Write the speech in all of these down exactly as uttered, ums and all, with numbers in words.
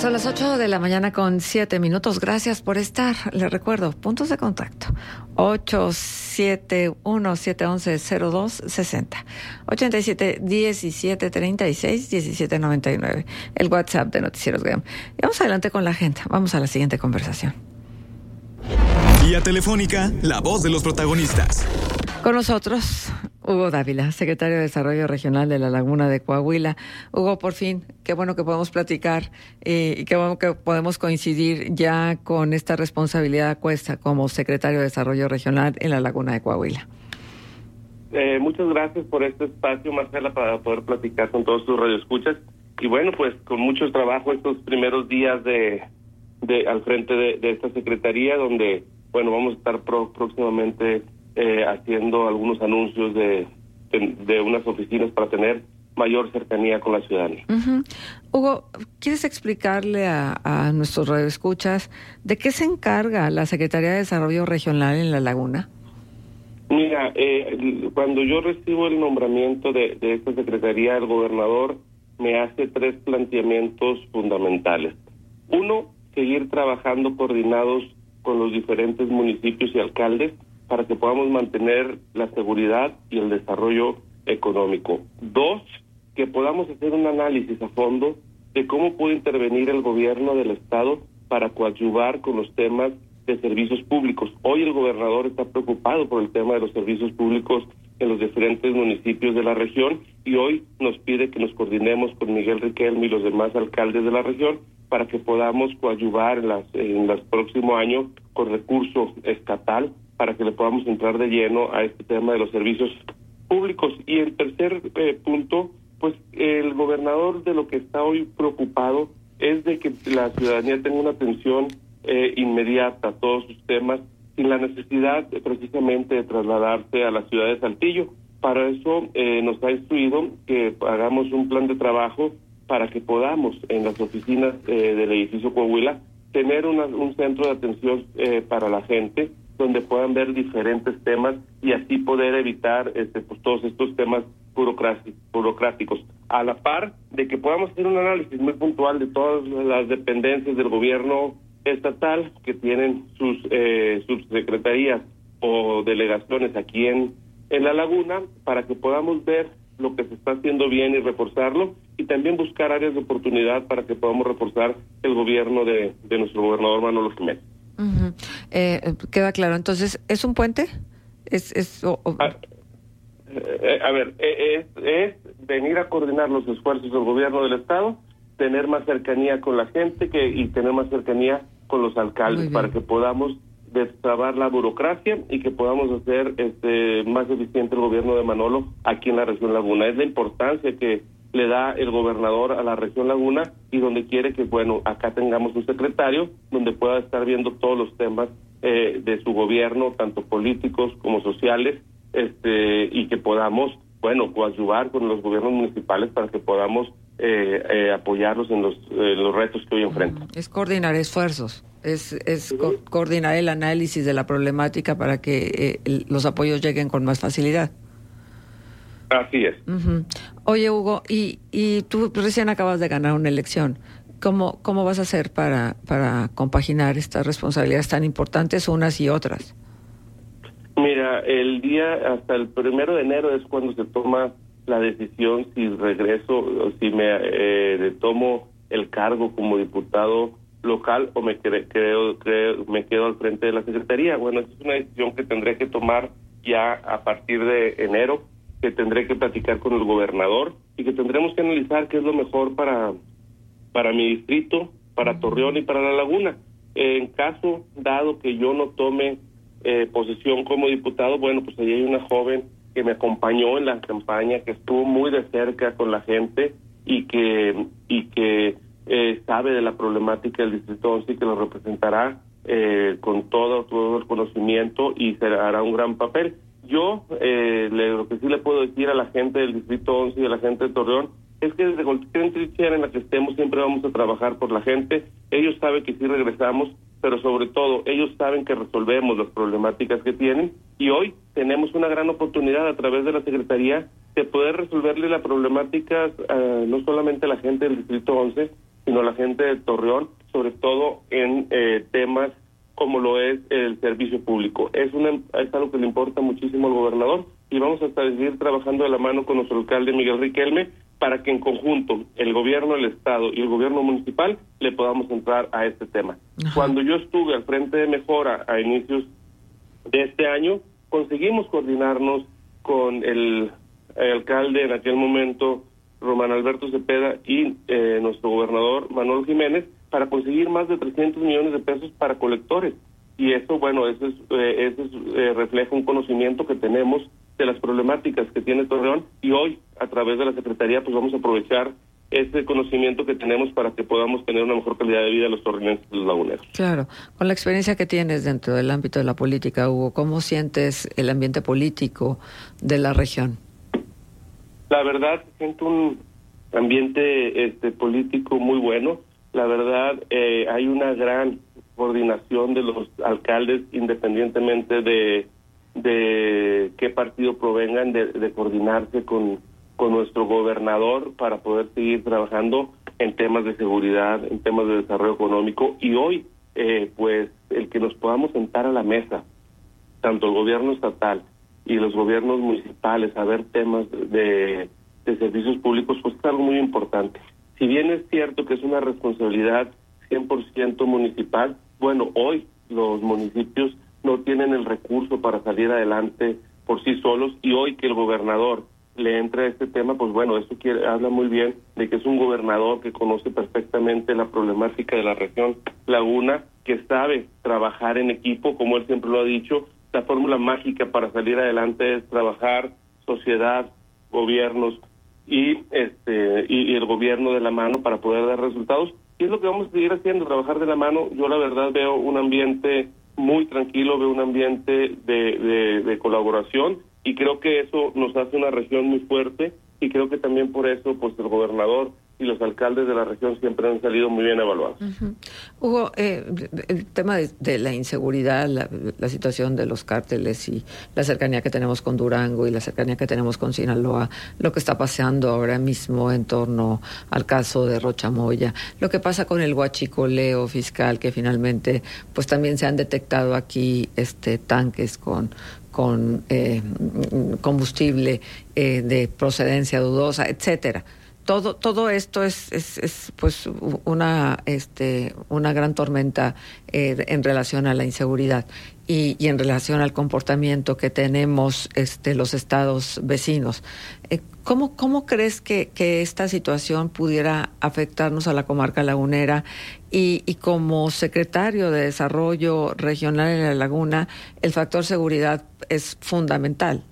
Son las ocho de la mañana con siete minutos. Gracias por estar. Les recuerdo, puntos de contacto. ocho siete uno, siete uno uno, cero dos seis cero. ochenta y siete, diecisiete, treinta y seis, diecisiete noventa y nueve. El WhatsApp de Noticieros G E M. Y vamos adelante con la agenda. Vamos a la siguiente conversación. Vía telefónica, la voz de los protagonistas. Con nosotros, Hugo Dávila, secretario de Desarrollo Regional de la Laguna de Coahuila. Hugo, por fin, qué bueno que podemos platicar eh, y qué bueno que podemos coincidir ya con esta responsabilidad a cuesta como secretario de Desarrollo Regional en la Laguna de Coahuila. Eh, muchas gracias por este espacio, Marcela, para poder platicar con todos tus radioescuchas. Y bueno, pues con mucho trabajo estos primeros días de, de al frente de, de esta secretaría, donde, bueno, vamos a estar pro, próximamente... Eh, haciendo algunos anuncios de, de, de unas oficinas para tener mayor cercanía con la ciudadanía. Uh-huh. Hugo, ¿quieres explicarle a, a nuestros radioescuchas de qué se encarga la Secretaría de Desarrollo Regional en La Laguna? Mira, eh, cuando yo recibo el nombramiento de, de esta secretaría, el gobernador me hace tres planteamientos fundamentales. Uno, seguir trabajando coordinados con los diferentes municipios y alcaldes para que podamos mantener la seguridad y el desarrollo económico. Dos, que podamos hacer un análisis a fondo de cómo puede intervenir el gobierno del estado para coadyuvar con los temas de servicios públicos. Hoy el gobernador está preocupado por el tema de los servicios públicos en los diferentes municipios de la región y hoy nos pide que nos coordinemos con Miguel Riquelme y los demás alcaldes de la región para que podamos coadyuvar en, las, en el próximo año con recurso estatal para que le podamos entrar de lleno a este tema de los servicios públicos. Y el tercer eh, punto, pues el gobernador de lo que está hoy preocupado es de que la ciudadanía tenga una atención eh, inmediata a todos sus temas, sin la necesidad eh, precisamente de trasladarse a la ciudad de Saltillo. Para eso eh, nos ha instruido que hagamos un plan de trabajo para que podamos en las oficinas eh, del edificio Coahuila tener una, un centro de atención eh, para la gente, donde puedan ver diferentes temas y así poder evitar este, pues, todos estos temas burocráticos, a la par de que podamos hacer un análisis muy puntual de todas las dependencias del gobierno estatal que tienen sus eh, subsecretarías o delegaciones aquí en, en La Laguna, para que podamos ver lo que se está haciendo bien y reforzarlo, y también buscar áreas de oportunidad para que podamos reforzar el gobierno de, de nuestro gobernador Manolo Jiménez. Uh-huh. Eh, queda claro, entonces, ¿es un puente? Es, es o, o... A, eh, a ver, eh, es, es venir a coordinar los esfuerzos del gobierno del estado, tener más cercanía con la gente que y tener más cercanía con los alcaldes para que podamos destrabar la burocracia y que podamos hacer este más eficiente el gobierno de Manolo aquí en la región Laguna. Es la importancia que le da el gobernador a la región Laguna y donde quiere que, bueno, acá tengamos un secretario donde pueda estar viendo todos los temas eh, de su gobierno, tanto políticos como sociales, este y que podamos, bueno, coadyuvar con los gobiernos municipales para que podamos eh, eh, apoyarlos en los, eh, los retos que hoy enfrentan. Es coordinar esfuerzos, es, es co- coordinar el análisis de la problemática para que eh, los apoyos lleguen con más facilidad. Así es. Uh-huh. Oye, Hugo, y, y tú recién acabas de ganar una elección. ¿Cómo, cómo vas a hacer para, para compaginar estas responsabilidades tan importantes unas y otras? Mira, el día hasta el primero de enero es cuando se toma la decisión si regreso, o si me eh, tomo el cargo como diputado local o me cre- creo, creo, me quedo al frente de la secretaría. Bueno, esa es una decisión que tendré que tomar ya a partir de enero, que tendré que platicar con el gobernador y que tendremos que analizar qué es lo mejor para para mi distrito, para Torreón y para La Laguna. Eh, en caso dado que yo no tome eh, posesión como diputado, bueno, pues ahí hay una joven que me acompañó en la campaña, que estuvo muy de cerca con la gente y que y que eh, sabe de la problemática del Distrito once y que lo representará eh, con todo, todo el conocimiento y se hará un gran papel. Yo eh, le, lo que sí le puedo decir a la gente del Distrito once y a la gente de Torreón es que desde cualquier trinchera en la que estemos siempre vamos a trabajar por la gente. Ellos saben que sí regresamos, pero sobre todo ellos saben que resolvemos las problemáticas que tienen y hoy tenemos una gran oportunidad a través de la Secretaría de poder resolverle las problemáticas uh, no solamente a la gente del Distrito once, sino a la gente de Torreón, sobre todo en eh, temas como lo es el servicio público. Es, una, es algo que le importa muchísimo al gobernador y vamos a seguir trabajando de la mano con nuestro alcalde Miguel Riquelme para que en conjunto el gobierno del estado y el gobierno municipal le podamos entrar a este tema. Ajá. Cuando yo estuve al frente de Mejora a inicios de este año, conseguimos coordinarnos con el, el alcalde en aquel momento, Román Alberto Cepeda, y eh, nuestro gobernador Manuel Jiménez, para conseguir más de trescientos millones de pesos para colectores. Y eso, bueno, eso es, eh, eso es, eh, refleja un conocimiento que tenemos de las problemáticas que tiene Torreón, y hoy, a través de la Secretaría, pues vamos a aprovechar ese conocimiento que tenemos para que podamos tener una mejor calidad de vida de los torreonenses y los laguneros. Claro. Con la experiencia que tienes dentro del ámbito de la política, Hugo, ¿cómo sientes el ambiente político de la región? La verdad, siento un ambiente este, político muy bueno. La verdad, eh, hay una gran coordinación de los alcaldes, independientemente de, de qué partido provengan, de, de coordinarse con, con nuestro gobernador para poder seguir trabajando en temas de seguridad, en temas de desarrollo económico. Y hoy, eh, pues, el que nos podamos sentar a la mesa, tanto el gobierno estatal y los gobiernos municipales, a ver temas de, de servicios públicos, pues es algo muy importante. Si bien es cierto que es una responsabilidad cien por ciento municipal, bueno, hoy los municipios no tienen el recurso para salir adelante por sí solos, y hoy que el gobernador le entra a este tema, pues bueno, eso quiere, habla muy bien de que es un gobernador que conoce perfectamente la problemática de la región Laguna, que sabe trabajar en equipo, como él siempre lo ha dicho. La fórmula mágica para salir adelante es trabajar sociedad, gobiernos, y este y, y el gobierno de la mano para poder dar resultados, y es lo que vamos a seguir haciendo, trabajar de la mano. Yo la verdad veo un ambiente muy tranquilo, veo un ambiente de, de, de colaboración, y creo que eso nos hace una región muy fuerte, y creo que también por eso pues el gobernador y los alcaldes de la región siempre han salido muy bien evaluados. Uh-huh. Hugo, eh, el tema de, de la inseguridad, la, la situación de los cárteles y la cercanía que tenemos con Durango y la cercanía que tenemos con Sinaloa, lo que está pasando ahora mismo en torno al caso de Rocha Moya, lo que pasa con el huachicoleo fiscal, que finalmente pues también se han detectado aquí este tanques con con eh, combustible eh, de procedencia dudosa, etcétera. Todo todo esto es, es, es pues una este una gran tormenta eh, en relación a la inseguridad y, y en relación al comportamiento que tenemos este los estados vecinos. Eh, ¿Cómo cómo crees que, que esta situación pudiera afectarnos a la comarca lagunera? Y, y como secretario de Desarrollo Regional en la Laguna, el factor seguridad es fundamental.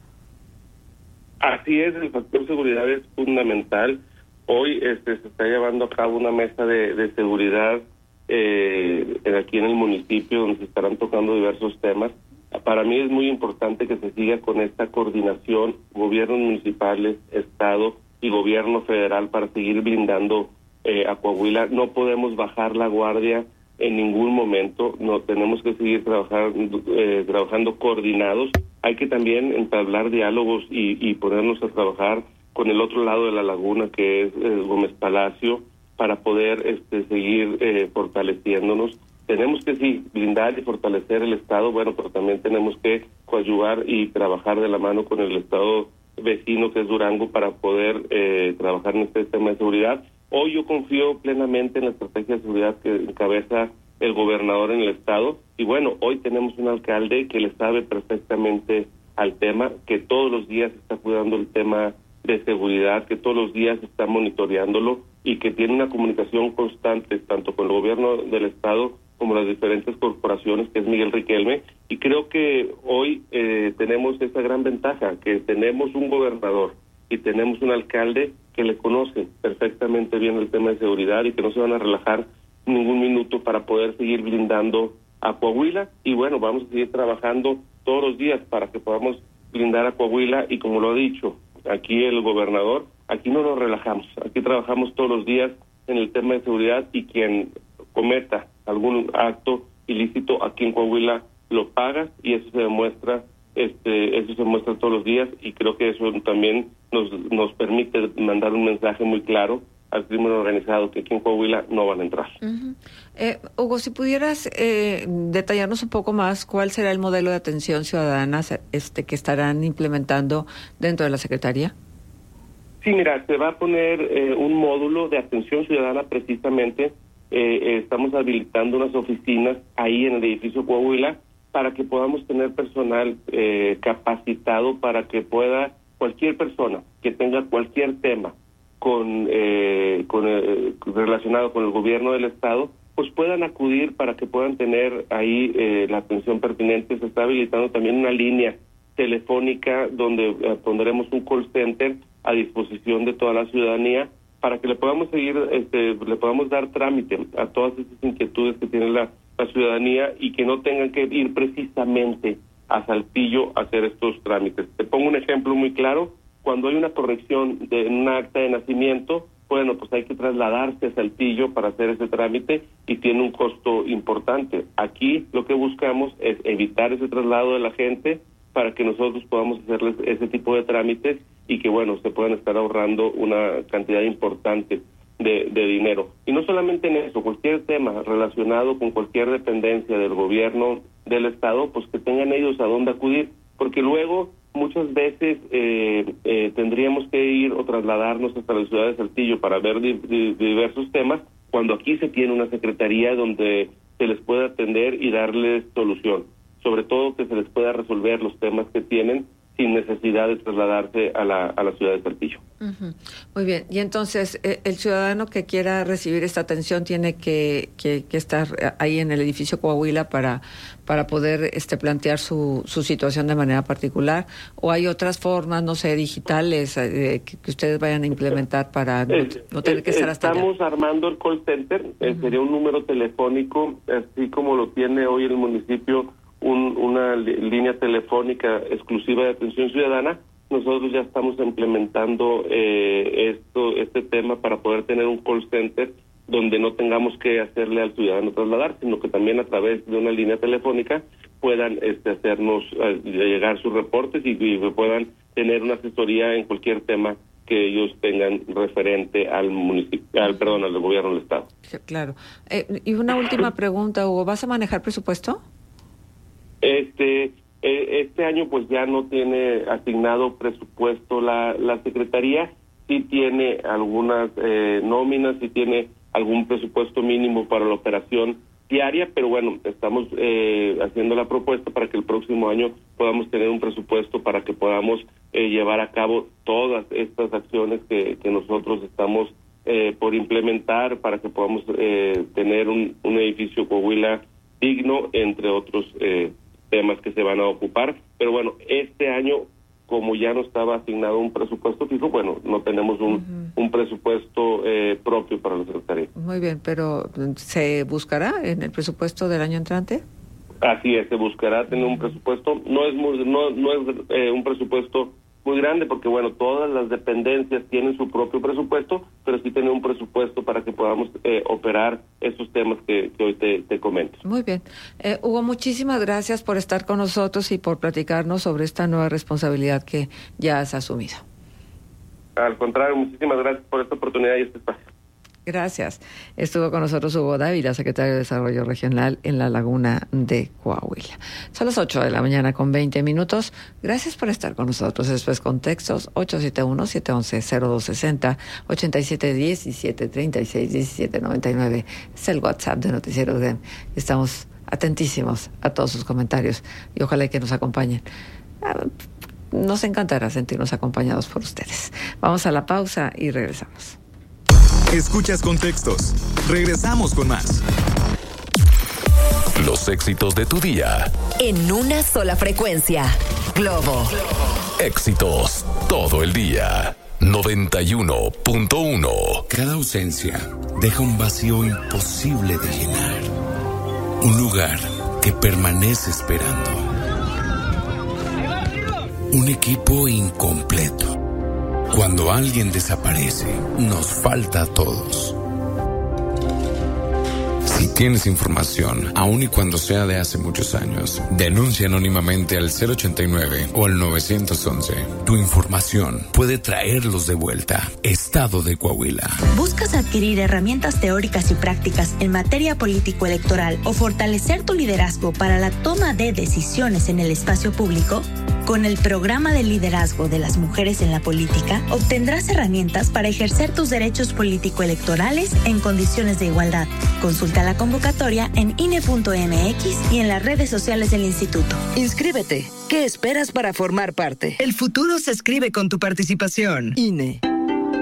Así es, el factor seguridad es fundamental. Hoy este, se está llevando a cabo una mesa de, de seguridad eh, aquí en el municipio, donde se estarán tocando diversos temas. Para mí es muy importante que se siga con esta coordinación, gobiernos municipales, Estado y gobierno federal, para seguir blindando eh, a Coahuila. No podemos bajar la guardia en ningún momento, no tenemos que seguir trabajando, eh, trabajando coordinados. Hay que también entablar diálogos y, y ponernos a trabajar con el otro lado de la laguna, que es eh, Gómez Palacio, para poder este, seguir eh, fortaleciéndonos. Tenemos que sí blindar y fortalecer el Estado, bueno, pero también tenemos que coadyuvar y trabajar de la mano con el Estado vecino, que es Durango, para poder eh, trabajar en este tema de seguridad. Hoy yo confío plenamente en la estrategia de seguridad que encabeza el gobernador en el Estado, y bueno, hoy tenemos un alcalde que le sabe perfectamente al tema, que todos los días está cuidando el tema de seguridad, que todos los días está monitoreándolo, y que tiene una comunicación constante tanto con el gobierno del Estado como las diferentes corporaciones, que es Miguel Riquelme. Y creo que hoy eh, tenemos esa gran ventaja, que tenemos un gobernador y tenemos un alcalde que le conocen perfectamente bien el tema de seguridad, y que no se van a relajar ningún minuto para poder seguir blindando a Coahuila. Y bueno, vamos a seguir trabajando todos los días para que podamos blindar a Coahuila, y como lo ha dicho aquí el gobernador, aquí no nos relajamos, aquí trabajamos todos los días en el tema de seguridad, y quien cometa algún acto ilícito aquí en Coahuila lo paga, y eso se demuestra este eso se muestra todos los días, y creo que eso también nos nos permite mandar un mensaje muy claro al crimen organizado, que aquí en Coahuila no van a entrar. Uh-huh. Eh, Hugo, si pudieras eh, detallarnos un poco más cuál será el modelo de atención ciudadana este, que estarán implementando dentro de la Secretaría. Sí, mira, se va a poner eh, un módulo de atención ciudadana precisamente. Eh, estamos habilitando unas oficinas ahí en el edificio Coahuila para que podamos tener personal eh, capacitado para que pueda cualquier persona que tenga cualquier tema con, eh, con eh, relacionado con el gobierno del estado, pues puedan acudir para que puedan tener ahí eh, la atención pertinente. Se está habilitando también una línea telefónica donde eh, pondremos un call center a disposición de toda la ciudadanía para que le podamos seguir, este, le podamos dar trámite a todas esas inquietudes que tiene la, la ciudadanía y que no tengan que ir precisamente a Saltillo a hacer estos trámites. Te pongo un ejemplo muy claro: cuando hay una corrección de en un acta de nacimiento, bueno, pues hay que trasladarse a Saltillo para hacer ese trámite y tiene un costo importante. Aquí lo que buscamos es evitar ese traslado de la gente para que nosotros podamos hacerles ese tipo de trámites y que, bueno, se puedan estar ahorrando una cantidad importante de, de dinero. Y no solamente en eso, cualquier tema relacionado con cualquier dependencia del gobierno del estado, pues que tengan ellos a dónde acudir, porque luego muchas veces eh, eh, tendríamos que ir o trasladarnos hasta la ciudad de Saltillo para ver di, di, diversos temas, cuando aquí se tiene una secretaría donde se les puede atender y darles solución, sobre todo que se les pueda resolver los temas que tienen sin necesidad de trasladarse a la a la ciudad de Saltillo. Uh-huh. Muy bien, y entonces eh, el ciudadano que quiera recibir esta atención tiene que, que, que estar ahí en el edificio Coahuila para para poder este plantear su, su situación de manera particular, o hay otras formas, no sé, digitales eh, que, que ustedes vayan a implementar para no, no tener que estar hasta allá. Estamos armando el call center, uh-huh. eh, sería un número telefónico, así como lo tiene hoy el municipio, Un, una li- línea telefónica exclusiva de atención ciudadana. Nosotros ya estamos implementando eh, esto este tema para poder tener un call center donde no tengamos que hacerle al ciudadano trasladar, sino que también a través de una línea telefónica puedan este, hacernos eh, llegar sus reportes y, y puedan tener una asesoría en cualquier tema que ellos tengan referente al municipio, al perdón, al gobierno del estado. Claro. Eh, y una última pregunta, Hugo, ¿vas a manejar presupuesto? Este eh, este año pues ya no tiene asignado presupuesto la, la Secretaría, sí tiene algunas eh, nóminas, sí tiene algún presupuesto mínimo para la operación diaria, pero bueno, estamos eh, haciendo la propuesta para que el próximo año podamos tener un presupuesto para que podamos eh, llevar a cabo todas estas acciones que, que nosotros estamos eh, por implementar para que podamos eh, tener un, un edificio Coahuila digno, entre otros eh, temas que se van a ocupar. Pero bueno, este año, como ya no estaba asignado un presupuesto fijo, bueno, no tenemos un, uh-huh. un presupuesto eh, propio para la Secretaría. Muy bien, pero ¿se buscará en el presupuesto del año entrante? Así es, se buscará tener un presupuesto. No es muy, no, no es eh, un presupuesto muy grande, porque bueno, todas las dependencias tienen su propio presupuesto, pero sí tener un presupuesto para que podamos eh, operar esos temas que, que hoy te, te comento. Muy bien. Eh, Hugo, muchísimas gracias por estar con nosotros y por platicarnos sobre esta nueva responsabilidad que ya has asumido. Al contrario, muchísimas gracias por esta oportunidad y este espacio. Gracias. Estuvo con nosotros Hugo Dávila, secretario de Desarrollo Regional en la Laguna de Coahuila. Son las ocho de la mañana con veinte minutos. Gracias por estar con nosotros. Después contextos ocho siete uno, siete uno uno, cero dos seis cero, ochenta y siete diecisiete treinta y seis diecisiete noventa y nueve. Es el WhatsApp de Noticiero U D E M. Estamos atentísimos a todos sus comentarios y ojalá que nos acompañen. Nos encantará sentirnos acompañados por ustedes. Vamos a la pausa y regresamos. Escuchas Contextos. Regresamos con más. Los éxitos de tu día. En una sola frecuencia. Globo. Éxitos todo el día. noventa y uno punto uno. Cada ausencia deja un vacío imposible de llenar. Un lugar que permanece esperando. Un equipo incompleto. Cuando alguien desaparece, nos falta a todos. Si Tienes información, aun y cuando sea de hace muchos años. Denuncia anónimamente al cero ochenta y nueve o al nueve once. Tu información puede traerlos de vuelta. Estado de Coahuila. ¿Buscas adquirir herramientas teóricas y prácticas en materia político-electoral o fortalecer tu liderazgo para la toma de decisiones en el espacio público? Con el programa de liderazgo de las mujeres en la política, obtendrás herramientas para ejercer tus derechos político-electorales en condiciones de igualdad. Consulta la convocatoria en I N E punto M X y en las redes sociales del instituto. Inscríbete. ¿Qué esperas para formar parte? El futuro se escribe con tu participación. I N E.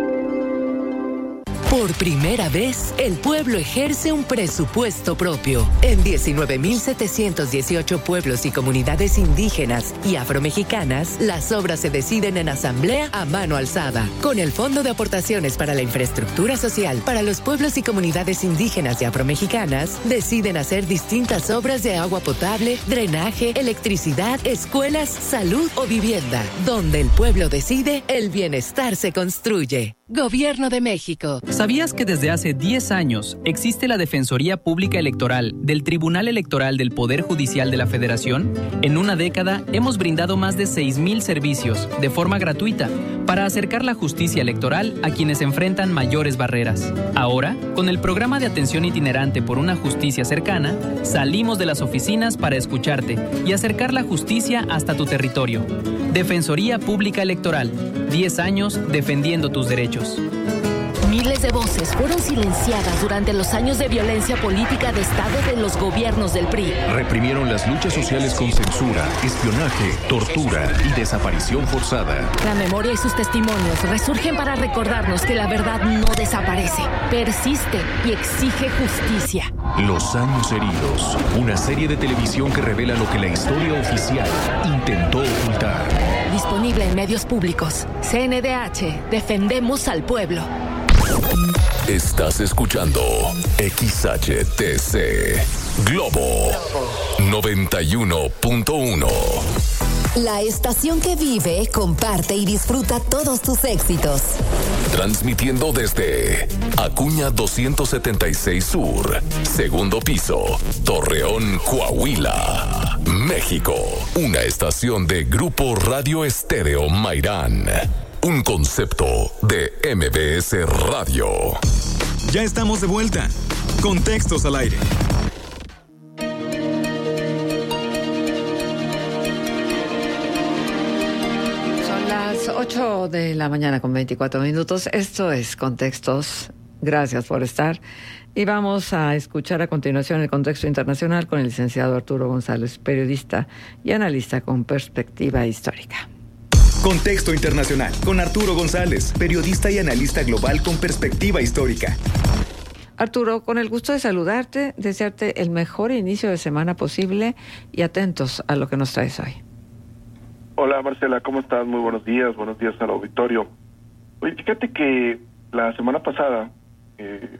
Por primera vez, el pueblo ejerce un presupuesto propio. En diecinueve mil setecientos dieciocho pueblos y comunidades indígenas y afromexicanas, las obras se deciden en asamblea a mano alzada. Con el Fondo de Aportaciones para la Infraestructura Social para los pueblos y comunidades indígenas y afromexicanas, deciden hacer distintas obras de agua potable, drenaje, electricidad, escuelas, salud o vivienda. Donde el pueblo decide, el bienestar se construye. Gobierno de México. ¿Sabías que desde hace diez años existe la Defensoría Pública Electoral del Tribunal Electoral del Poder Judicial de la Federación? En una década hemos brindado más de seis mil servicios de forma gratuita para acercar la justicia electoral a quienes enfrentan mayores barreras. Ahora, con el programa de atención itinerante por una justicia cercana, salimos de las oficinas para escucharte y acercar la justicia hasta tu territorio. Defensoría Pública Electoral. diez años defendiendo tus derechos. Miles de voces fueron silenciadas durante los años de violencia política de Estado de los gobiernos del P R I. Reprimieron las luchas sociales con censura, espionaje, tortura y desaparición forzada. La memoria y sus testimonios resurgen para recordarnos que la verdad no desaparece, persiste y exige justicia. Los años heridos, una serie de televisión que revela lo que la historia oficial intentó ocultar. Disponible en medios públicos. C N D H, defendemos al pueblo. Estás escuchando X H T C Globo noventa y uno punto uno. La estación que vive, comparte y disfruta todos tus éxitos. Transmitiendo desde Acuña doscientos setenta y seis Sur, segundo piso, Torreón, Coahuila, México. Una estación de Grupo Radio Estéreo Mairán. Un concepto de M B S Radio. Ya estamos de vuelta. Contextos al aire. Son las ocho de la mañana con veinticuatro minutos. Esto es Contextos. Gracias por estar. Y vamos a escuchar a continuación el contexto internacional con el licenciado Arturo González, periodista y analista con perspectiva histórica. Contexto Internacional con Arturo González, periodista y analista global con perspectiva histórica. Arturo, con el gusto de saludarte, desearte el mejor inicio de semana posible y atentos a lo que nos traes hoy. Hola Marcela, ¿cómo estás? Muy buenos días, buenos días al auditorio. Oye, fíjate que la semana pasada eh,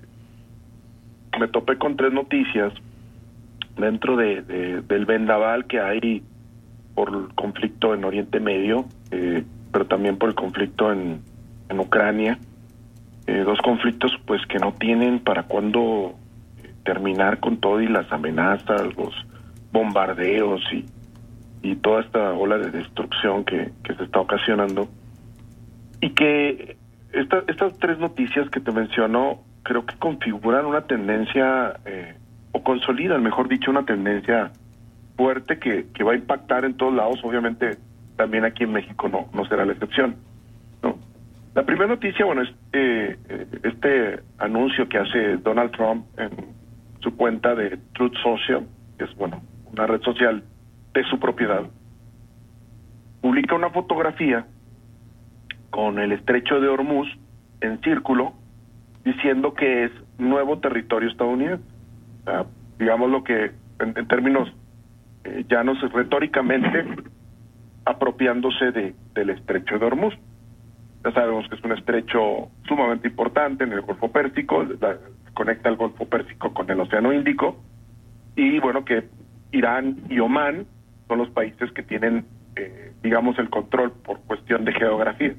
me topé con tres noticias dentro de, de del vendaval que hay por el conflicto en Oriente Medio, eh, pero también por el conflicto en, en Ucrania. Eh, dos conflictos pues que no tienen para cuándo eh, terminar con todo y las amenazas, los bombardeos y, y toda esta ola de destrucción que, que se está ocasionando. Y que esta, estas tres noticias que te menciono creo que configuran una tendencia, eh, o consolidan, mejor dicho, una tendencia fuerte que, que va a impactar en todos lados. Obviamente también aquí en México no, no será la excepción, ¿no? La primera noticia, bueno, es eh, este anuncio que hace Donald Trump en su cuenta de Truth Social, que es, bueno, una red social de su propiedad. Publica una fotografía con el estrecho de Hormuz en círculo, diciendo que es nuevo territorio estadounidense. O sea, digamos lo que en, en términos eh, llanos, retóricamente apropiándose de, del estrecho de Hormuz. Ya sabemos que es un estrecho sumamente importante en el Golfo Pérsico, la, conecta el Golfo Pérsico con el Océano Índico, y bueno, que Irán y Omán son los países que tienen, eh, digamos, el control por cuestión de geografía.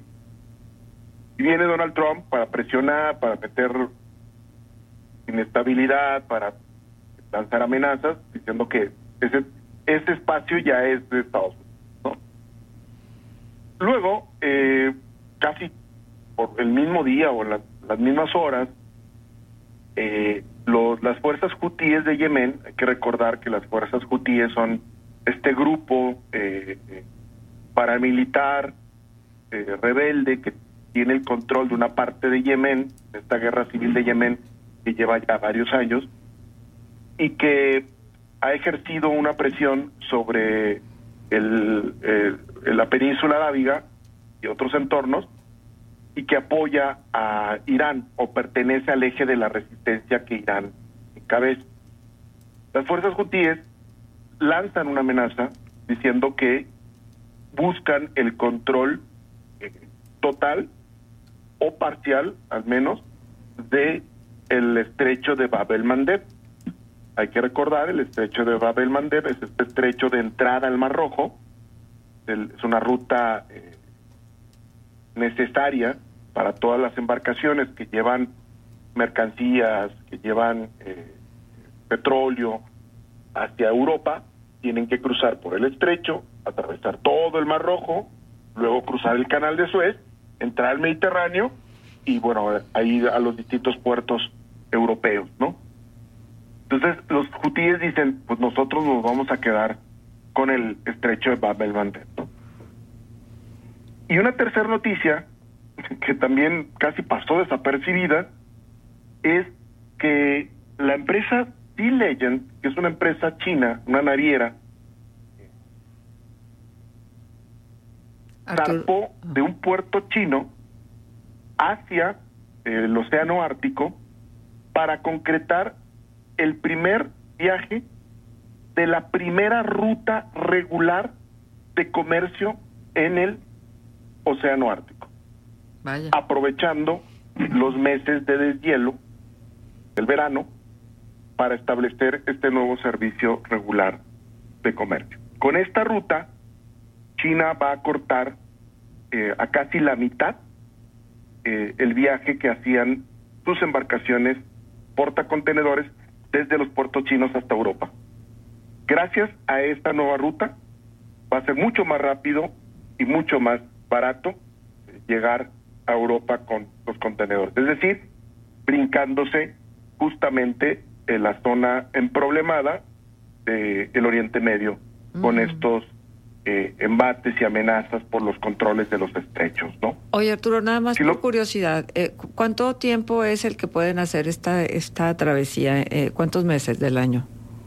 Y viene Donald Trump para presionar, para meter inestabilidad, para lanzar amenazas diciendo que ese, ese espacio ya es de Estados Unidos, ¿no? Luego, eh, casi por el mismo día o la, las mismas horas, eh, los, las fuerzas hutíes de Yemen, hay que recordar que las fuerzas hutíes son este grupo eh, eh, paramilitar, eh, rebelde, que tiene el control de una parte de Yemen, de esta guerra civil de Yemen que lleva ya varios años, y que ha ejercido una presión sobre el, el, la península arábiga y otros entornos, y que apoya a Irán, o pertenece al eje de la resistencia que Irán encabeza. Las fuerzas hutíes lanzan una amenaza diciendo que buscan el control eh, total o parcial, al menos, de el estrecho de Bab el-Mandeb. Hay que recordar, el estrecho de Bab el-Mandeb es este estrecho de entrada al Mar Rojo. El, es una ruta eh, necesaria para todas las embarcaciones que llevan mercancías, que llevan eh, petróleo hacia Europa. Tienen que cruzar por el estrecho, atravesar todo el Mar Rojo, luego cruzar el Canal de Suez, entrar al Mediterráneo y, bueno, ahí a los distintos puertos europeos, ¿no? Entonces, los hutíes dicen, pues nosotros nos vamos a quedar con el estrecho de Bab el-Mandeb, ¿no? Y una tercera noticia, que también casi pasó desapercibida, es que la empresa Sea Legend, que es una empresa china, una naviera, zarpó de un puerto chino hacia eh, el Océano Ártico para concretar el primer viaje de la primera ruta regular de comercio en el Océano Ártico. Vaya. Aprovechando los meses de deshielo del verano para establecer este nuevo servicio regular de comercio. Con esta ruta, China va a cortar eh, a casi la mitad eh, el viaje que hacían sus embarcaciones portacontenedores desde los puertos chinos hasta Europa. Gracias a esta nueva ruta, va a ser mucho más rápido y mucho más barato eh, llegar a Europa con los contenedores. Es decir, brincándose justamente en la zona emproblemada del Oriente Medio, mm. con estos eh, embates y amenazas por los controles de los estrechos, ¿no? Oye, Arturo, nada más si por lo... curiosidad, eh, ¿cuánto tiempo es el que pueden hacer esta esta travesía? Eh, ¿Cuántos meses del año?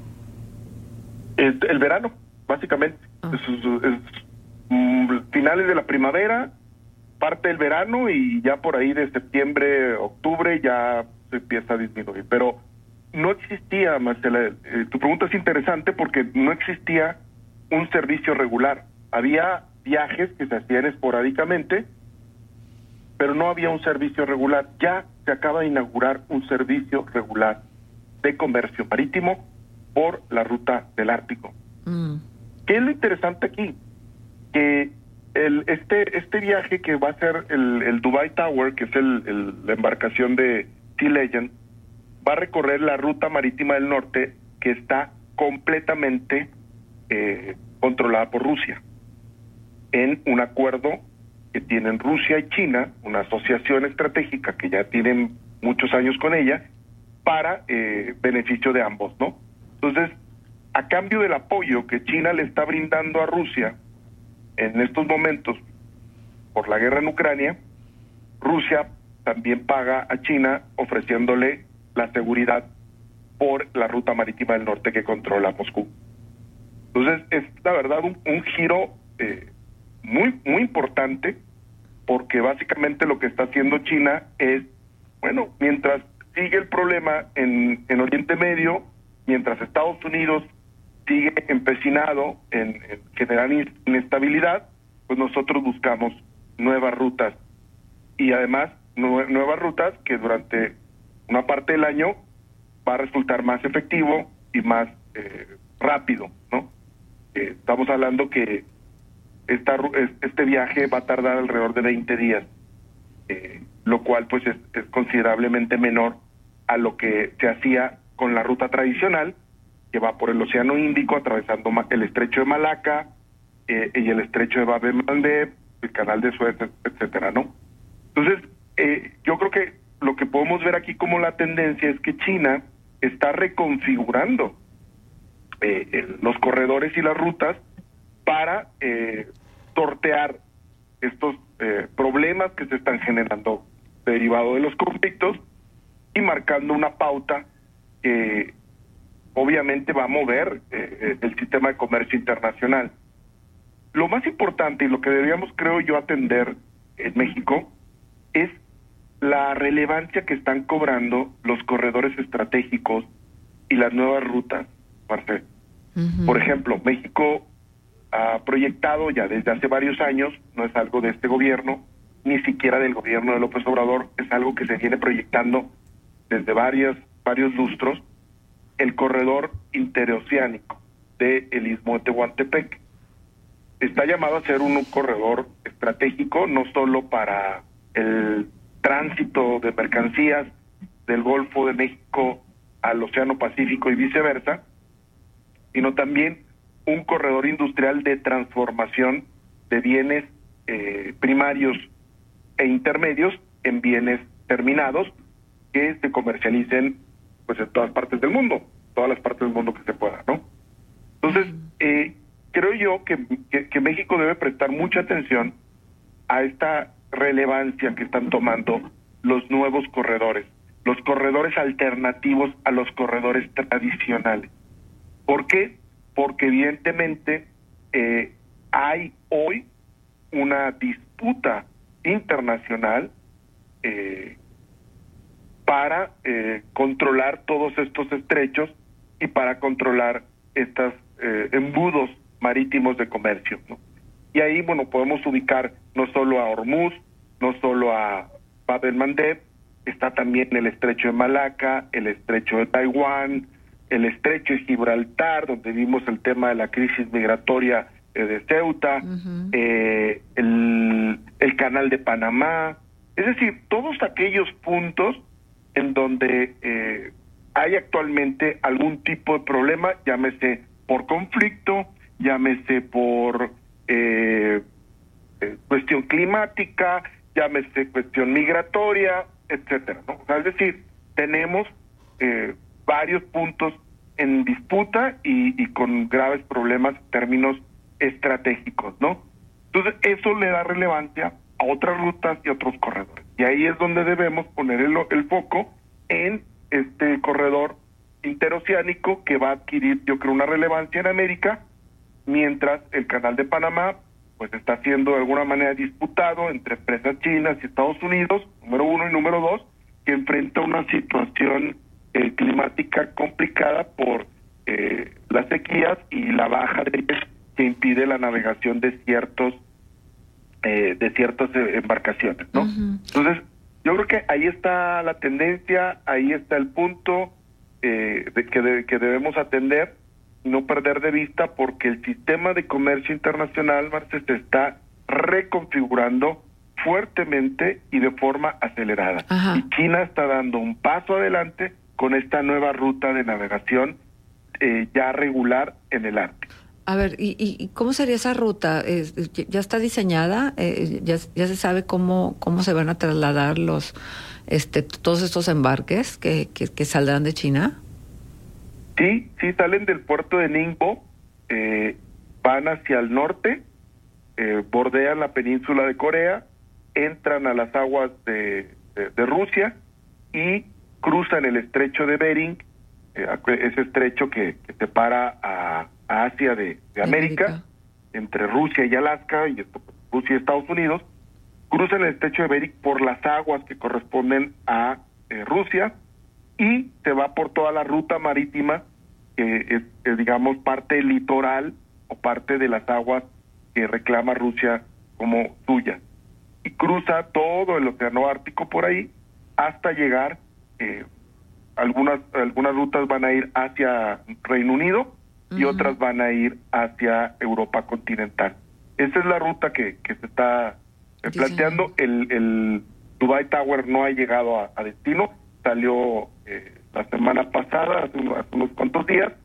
El, el verano, básicamente. Ah. Es, es, es, mm, finales de la primavera, parte del verano, y ya por ahí de septiembre, octubre ya se empieza a disminuir. Pero no existía, Marcela, eh, tu pregunta es interesante porque no existía un servicio regular. Había viajes que se hacían esporádicamente, pero no había un servicio regular. Ya se acaba de inaugurar un servicio regular de comercio marítimo por la ruta del Ártico. Mm. ¿Qué es lo interesante aquí? Que el, este este viaje que va a ser el, el Dubai Tower, que es el, el, la embarcación de Sea Legend, va a recorrer la ruta marítima del norte, que está completamente eh, controlada por Rusia, en un acuerdo que tienen Rusia y China, una asociación estratégica que ya tienen muchos años con ella, para eh, beneficio de ambos, ¿no? Entonces, a cambio del apoyo que China le está brindando a Rusia en estos momentos por la guerra en Ucrania, Rusia también paga a China ofreciéndole la seguridad por la ruta marítima del norte que controla Moscú. Entonces, es la verdad un, un giro eh, muy, muy importante, porque básicamente lo que está haciendo China es, bueno, mientras sigue el problema en, en Oriente Medio, mientras Estados Unidos sigue empecinado en, en generar inestabilidad, pues nosotros buscamos nuevas rutas, y además nue- nuevas rutas que durante una parte del año va a resultar más efectivo y más eh, rápido, ¿no? Eh, estamos hablando que esta, este viaje va a tardar alrededor de veinte días, eh, lo cual pues es, es considerablemente menor a lo que se hacía con la ruta tradicional, que va por el Océano Índico, atravesando el Estrecho de Malaca eh, y el Estrecho de Bab el-Mandeb, el Canal de Suez, etcétera, ¿no? Entonces, eh, yo creo que lo que podemos ver aquí como la tendencia es que China está reconfigurando eh, eh, los corredores y las rutas para eh, sortear estos eh, problemas que se están generando derivado de los conflictos y marcando una pauta que obviamente va a mover eh, el sistema de comercio internacional. Lo más importante y lo que deberíamos, creo yo, atender en México es la relevancia que están cobrando los corredores estratégicos y las nuevas rutas, Marcel. Uh-huh. Por ejemplo, México ha proyectado ya desde hace varios años, no es algo de este gobierno, ni siquiera del gobierno de López Obrador, es algo que se viene proyectando desde varios, varios lustros, el corredor interoceánico del Istmo de Tehuantepec. Está llamado a ser un corredor estratégico, no solo para el tránsito de mercancías del Golfo de México al Océano Pacífico y viceversa, sino también un corredor industrial de transformación de bienes eh, primarios e intermedios en bienes terminados que se comercialicen pues en todas partes del mundo, todas las partes del mundo que se pueda, ¿no? Entonces, eh, creo yo que, que, que México debe prestar mucha atención a esta relevancia que están tomando los nuevos corredores, los corredores alternativos a los corredores tradicionales. ¿Por qué? Porque evidentemente eh, hay hoy una disputa internacional eh, para eh, controlar todos estos estrechos y para controlar estos eh, embudos marítimos de comercio, ¿no? Y ahí, bueno, podemos ubicar no solo a Hormuz, no solo a Bab el-Mandeb, está también el Estrecho de Malaca, el Estrecho de Taiwán, el Estrecho de Gibraltar, donde vimos el tema de la crisis migratoria eh, de Ceuta, uh-huh. eh, el, el Canal de Panamá, es decir, todos aquellos puntos en donde eh, hay actualmente algún tipo de problema, llámese por conflicto, llámese por eh, eh, cuestión climática, llámese cuestión migratoria, etcétera, ¿no? O sea, es decir, tenemos eh, varios puntos en disputa y, y con graves problemas en términos estratégicos, ¿no? Entonces, eso le da relevancia a otras rutas y otros corredores. Y ahí es donde debemos poner el, el foco en este corredor interoceánico que va a adquirir, yo creo, una relevancia en América, mientras el Canal de Panamá pues está siendo de alguna manera disputado entre empresas chinas y Estados Unidos, número uno, y número dos, que enfrenta una situación eh, climática complicada por eh, las sequías y la baja de que impide la navegación de ciertos eh, de ciertas eh, embarcaciones, ¿no? Uh-huh. Entonces, yo creo que ahí está la tendencia, ahí está el punto eh, de que, de, que debemos atender y no perder de vista, porque el sistema de comercio internacional, Marce, se está reconfigurando fuertemente y de forma acelerada. Ajá. Y China está dando un paso adelante con esta nueva ruta de navegación eh, ya regular en el Ártico. A ver, ¿y, y cómo sería esa ruta? ¿Ya está diseñada? Eh, ya, ¿Ya se sabe cómo cómo se van a trasladar los este todos estos embarques que, que, que saldrán de China? Sí, sí, salen del puerto de Ningbo, eh, van hacia el norte, eh, bordean la península de Corea, entran a las aguas de, de, de Rusia y cruzan el estrecho de Bering, eh, ese estrecho que, que separa a, a Asia de, de América, América, entre Rusia y Alaska, y Rusia y Estados Unidos, cruzan el estrecho de Bering por las aguas que corresponden a eh, Rusia, y se va por toda la ruta marítima que es, es, digamos, parte del litoral o parte de las aguas que reclama Rusia como suya. Y cruza todo el océano Ártico por ahí hasta llegar, eh, algunas algunas rutas van a ir hacia Reino Unido y uh-huh. otras van a ir hacia Europa continental. Esa es la ruta que, que se está eh, planteando. El, el Dubai Tower no ha llegado a, a destino, salió eh, la semana pasada, hace unos, hace unos cuantos días,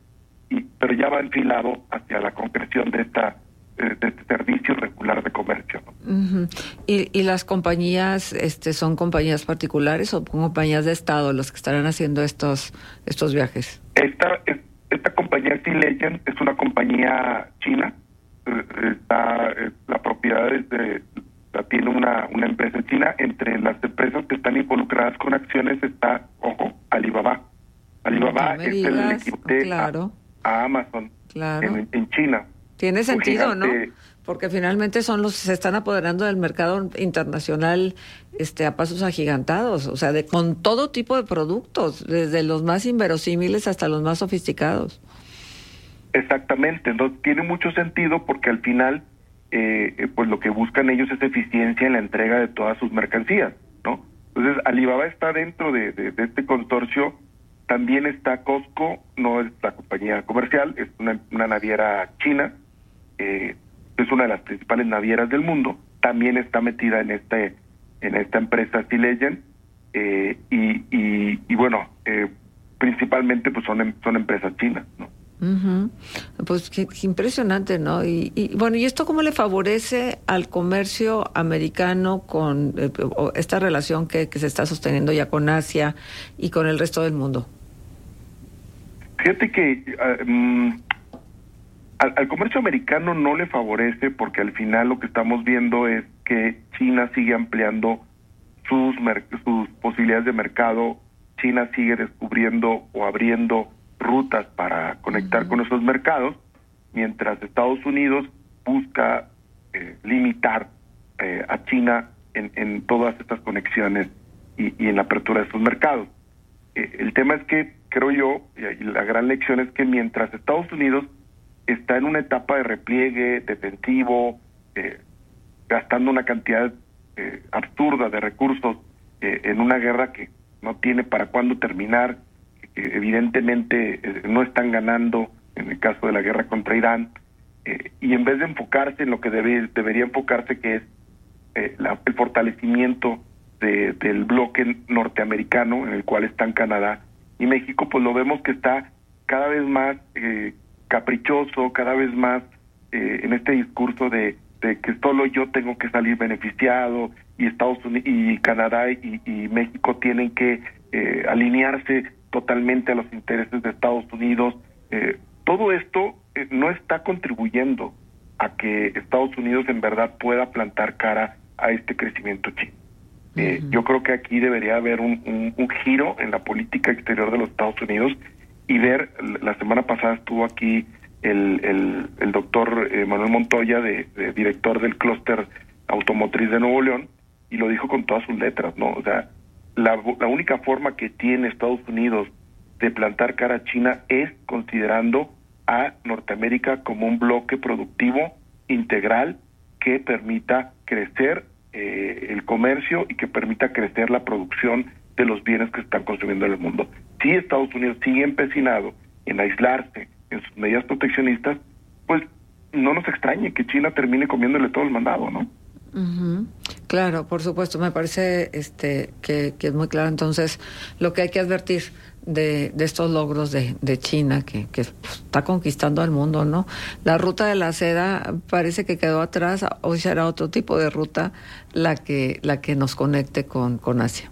y, pero ya va enfilado hacia la concreción de esta de este servicio regular de comercio, ¿no? Uh-huh. ¿Y, y las compañías este, son compañías particulares o compañías de Estado los que estarán haciendo estos estos viajes? Esta esta compañía Sea Legend es una compañía china. Está, la propiedad es de, la tiene una, una empresa china. Entre las empresas que están involucradas con acciones está, ojo, Alibaba. Alibaba no es digas, el equivalente claro. a, a Amazon claro. en, en China. Tiene sentido, gigante, ¿no? Porque finalmente son los se están apoderando del mercado internacional este a pasos agigantados, o sea, de con todo tipo de productos, desde los más inverosímiles hasta los más sofisticados. Exactamente, entonces tiene mucho sentido porque al final eh, pues lo que buscan ellos es eficiencia en la entrega de todas sus mercancías, ¿no? Entonces Alibaba está dentro de, de, de este consorcio. También está Costco, no es la compañía comercial, es una, una naviera china, eh, es una de las principales navieras del mundo. También está metida en este en esta empresa Sea Legend, eh, y, y, y bueno, eh, principalmente pues son son empresas chinas, ¿no? Uh-huh. Pues qué, qué impresionante, ¿no? Y, y bueno, ¿y esto cómo le favorece al comercio americano con eh, esta relación que, que se está sosteniendo ya con Asia y con el resto del mundo? Fíjate que um, al, al comercio americano no le favorece porque al final lo que estamos viendo es que China sigue ampliando sus, sus posibilidades de mercado. China sigue descubriendo o abriendo rutas para conectar uh-huh. con esos mercados, mientras Estados Unidos busca eh, limitar eh, a China en, en todas estas conexiones y, y en la apertura de esos mercados. Eh, el tema es que, creo yo, y la gran lección es que mientras Estados Unidos está en una etapa de repliegue defensivo, eh, gastando una cantidad eh, absurda de recursos eh, en una guerra que no tiene para cuándo terminar, evidentemente eh, no están ganando en el caso de la guerra contra Irán, eh, y en vez de enfocarse en lo que debe, debería enfocarse, que es eh, la, el fortalecimiento de, del bloque norteamericano, en el cual están Canadá y México, pues lo vemos que está cada vez más eh, caprichoso, cada vez más eh, en este discurso de, de que solo yo tengo que salir beneficiado, y Estados Unidos y Canadá y, y México tienen que eh, alinearse totalmente a los intereses de Estados Unidos. Eh, todo esto eh, no está contribuyendo a que Estados Unidos en verdad pueda plantar cara a este crecimiento chino. Eh, uh-huh. Yo creo que aquí debería haber un, un, un giro en la política exterior de los Estados Unidos y ver, la semana pasada estuvo aquí el, el, el doctor eh, Manuel Montoya, de, de director del clúster automotriz de Nuevo León, y lo dijo con todas sus letras, ¿no? O sea, La, la única forma que tiene Estados Unidos de plantar cara a China es considerando a Norteamérica como un bloque productivo integral que permita crecer eh, el comercio y que permita crecer la producción de los bienes que se están consumiendo en el mundo. Si Estados Unidos sigue empecinado en aislarse en sus medidas proteccionistas, pues no nos extrañe que China termine comiéndole todo el mandado, ¿no? Uh-huh. Claro, por supuesto, me parece este que, que es muy claro entonces lo que hay que advertir de, de estos logros de, de China que, que está conquistando al mundo, ¿no? La ruta de la seda parece que quedó atrás, hoy será otro tipo de ruta la que la que nos conecte con, con Asia.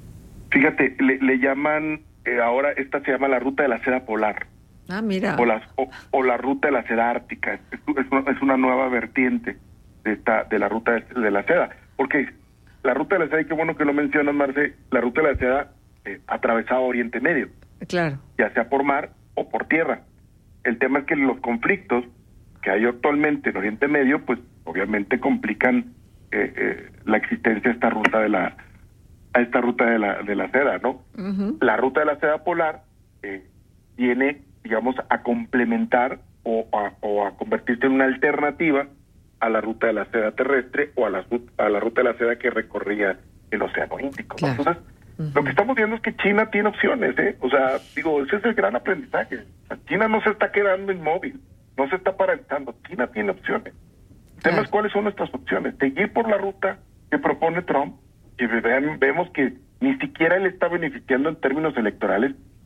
Fíjate, le, le llaman, eh, ahora esta se llama la ruta de la seda polar. Ah, mira. O, las, o, o la ruta de la seda ártica, es, es, una, es una nueva vertiente de esta de la ruta de, de la seda, porque la ruta de la seda, y qué bueno que lo mencionas, Marce, la ruta de la seda eh, atravesaba Oriente Medio, claro, ya sea por mar o por tierra. El tema es que los conflictos que hay actualmente en Oriente Medio, pues obviamente complican eh, eh, la existencia de esta ruta de la a esta ruta de la de la seda, ¿no? Uh-huh. La ruta de la seda polar eh, viene, digamos, a complementar o a, o a convertirse en una alternativa a la ruta de la seda terrestre o a la, a la ruta de la seda que recorría el Océano Índico. Claro. Entonces, uh-huh. lo que estamos viendo es que China tiene opciones, ¿eh? O sea, digo, ese es el gran aprendizaje. China no se está quedando inmóvil, no se está paralizando. China tiene opciones. El tema es cuáles son nuestras opciones. Seguir por la ruta que propone Trump, que vean, vemos que ni siquiera él está beneficiando en términos electorales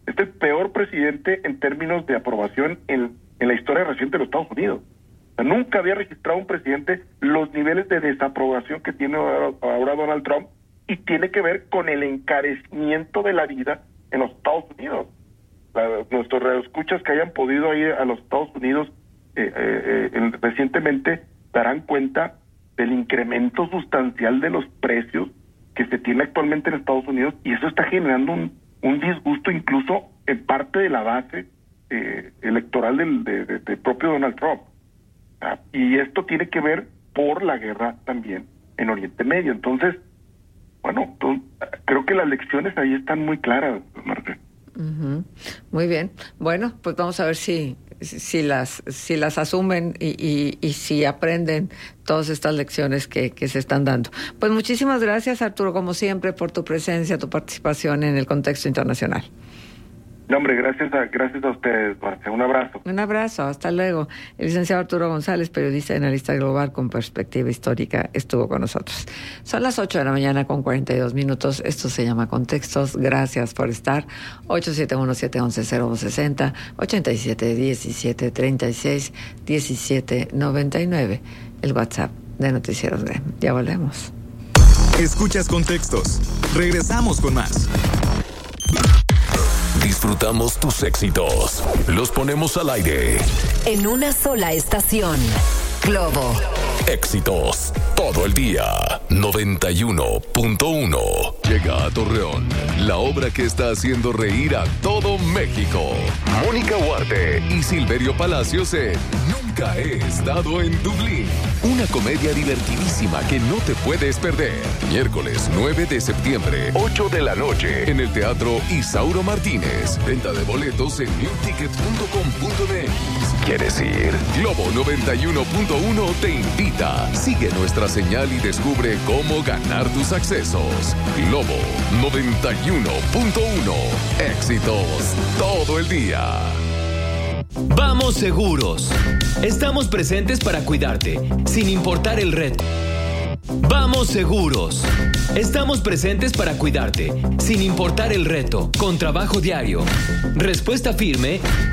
es el peor presidente en términos de aprobación en, en la historia reciente de los Estados Unidos. O sea, nunca había registrado un presidente los niveles de desaprobación que tiene ahora, ahora Donald Trump, y tiene que ver con el encarecimiento de la vida en los Estados Unidos. La, nuestros radioescuchas que hayan podido ir a los Estados Unidos eh, eh, eh, recientemente darán cuenta del incremento sustancial de los precios que se tiene actualmente en Estados Unidos, y eso está generando un, un disgusto incluso en parte de la base eh, electoral del de, de, de propio Donald Trump. ¿Ah? Y esto tiene que ver por la guerra también en Oriente Medio. Entonces, bueno, pues, creo que las lecciones ahí están muy claras, Marta. Uh-huh. Muy bien. Bueno, pues vamos a ver si si las si las asumen y, y, y si aprenden todas estas lecciones que, que se están dando. Pues muchísimas gracias, Arturo, como siempre, por tu presencia, tu participación en el contexto internacional. No, hombre, gracias a, gracias a ustedes, Marcia. Un abrazo. Un abrazo, hasta luego. El licenciado Arturo González, periodista y analista global con perspectiva histórica, estuvo con nosotros. Son las ocho de la mañana con cuarenta y dos minutos. Esto se llama Contextos. Gracias por estar. ocho siete uno, siete uno cero, cero dos seis cero, ochenta y siete, diecisiete, treinta y seis, diecisiete, noventa y nueve. El WhatsApp de Noticieros G. Ya volvemos. Escuchas Contextos. Regresamos con más. Disfrutamos tus éxitos. Los ponemos al aire. En una sola estación. Globo. Éxitos. Todo el día. noventa y uno punto uno. Llega a Torreón la obra que está haciendo reír a todo México. Mónica Huarte y Silverio Palacios en Nunca he estado en Dublín. Una comedia divertidísima que no te puedes perder. Miércoles nueve de septiembre, ocho de la noche, en el Teatro Isauro Martínez. Venta de boletos en new ticket punto com punto m x. ¿Quieres ir? Globo noventa y uno punto uno te invita. Sigue nuestra señal y descubre cómo ganar tus accesos. Globo noventa y uno punto uno. Éxitos todo el día. Vamos seguros. Estamos presentes para cuidarte, sin importar el reto. Vamos seguros. Estamos presentes para cuidarte, sin importar el reto, con trabajo diario, respuesta firme